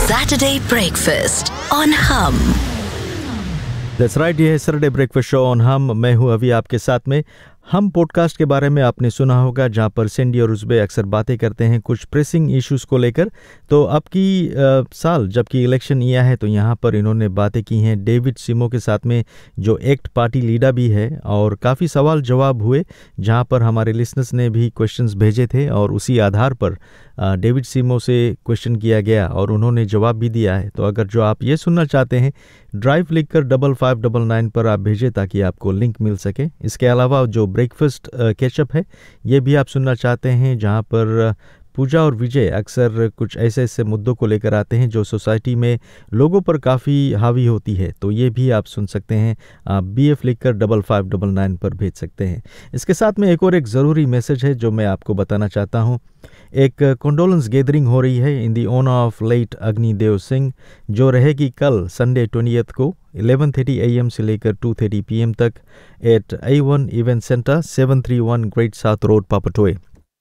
Saturday Breakfast on Hum. That's right, ये है Saturday breakfast show on हम। मैं हूं अभी आपके साथ में। हम पॉडकास्ट के बारे में आपने सुना होगा, जहां पर सैंडी और उज़्बे अक्सर बातें करते हैं कुछ प्रेसिंग इश्यूज़ को लेकर। तो अब की साल जबकि इलेक्शन ईयर है, तो यहां पर इन्होंने बातें की हैं डेविड सिमो के साथ में, जो एक्ट पार्टी लीडर भी है, और काफ़ी सवाल जवाब हुए, जहां पर हमारे लिसनर्स ने भी क्वेश्चंस भेजे थे और उसी आधार पर डेविड सिमो से क्वेश्चन किया गया और उन्होंने जवाब भी दिया है। तो अगर जो आप ये सुनना चाहते हैं, ड्राइव लिखकर 5599 पर आप भेजें ताकि आपको लिंक मिल सके। इसके अलावा जो ब्रेकफास्ट कैचअप है, ये भी आप सुनना चाहते हैं, जहां पर पूजा और विजय अक्सर कुछ ऐसे मुद्दों को लेकर आते हैं जो सोसाइटी में लोगों पर काफ़ी हावी होती है। तो ये भी आप सुन सकते हैं, आप BF लिखकर 5599 पर भेज सकते हैं। इसके साथ में एक ज़रूरी मैसेज है जो मैं आपको बताना चाहता हूँ। एक कंडोलेंस गैदरिंग हो रही है इन दी honour of late Agnidev Singh, जो रहेगी कल संडे 20 को 11:30 AM से लेकर 2:30 PM तक eight A1 event centre 731 great south road, पापटोए।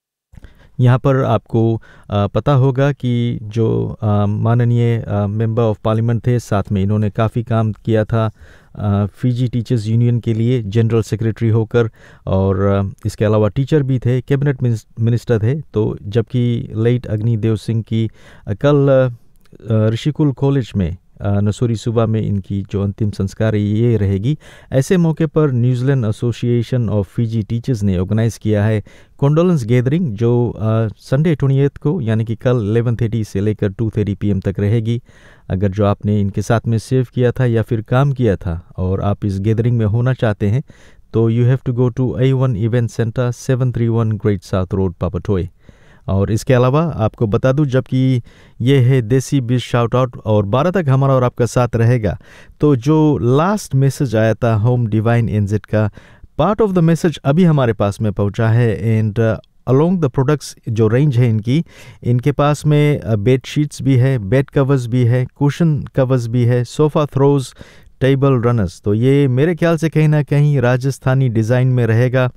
यहाँ पर आपको पता होगा कि जो माननीय मेंबर ऑफ पार्लियामेंट थे, साथ में इन्होंने काफ़ी काम किया था फिजी टीचर्स यूनियन के लिए जनरल सेक्रेटरी होकर, और इसके अलावा टीचर भी थे, कैबिनेट मिनिस्टर थे। तो जबकि लेट अग्निदेव सिंह की कल ऋषिकुल कॉलेज में नसूरी सूबा में इनकी जो अंतिम संस्कार है ये रहेगी। ऐसे मौके पर New Zealand association of Fiji teachers ने ऑर्गेनाइज़ किया है कंडोलेंस गैदरिंग, जो संडे 20 को यानी कि कल 11:30 से लेकर 2:30 PM तक रहेगी। अगर जो आपने इनके साथ में सेव किया था या फिर काम किया था और आप इस गैदरिंग में होना चाहते हैं, तो you have to go to A1 event centre 731 great south road, पापटोए। और इसके अलावा आपको बता दूं, जबकि ये है देसी बीच शाउट आउट और 12 तक हमारा और आपका साथ रहेगा। तो जो लास्ट मैसेज आया था होम डिवाइन NZ का, पार्ट ऑफ द मैसेज अभी हमारे पास में पहुंचा है। एंड अलोंग द प्रोडक्ट्स जो रेंज है इनके पास में बेड शीट्स भी है, बेड कवर्स भी है, कुशन कवर्स भी है, सोफ़ा थ्रोज, टेबल रनर्स। तो ये मेरे ख्याल से कहीं ना कहीं राजस्थानी डिज़ाइन में रहेगा,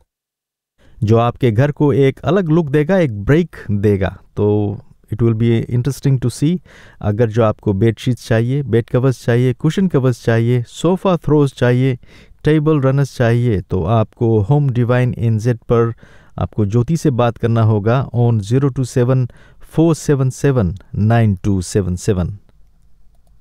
जो आपके घर को एक अलग लुक देगा, एक ब्रेक देगा। तो it will be interesting to सी। अगर जो आपको बेड शीट्स चाहिए, बेड कवर्स चाहिए, कुशन कवर्स चाहिए, सोफ़ा थ्रोज चाहिए, टेबल रनर्स चाहिए, तो आपको होम डिवाइन NZ पर आपको ज्योति से बात करना होगा ऑन 027 477 9277।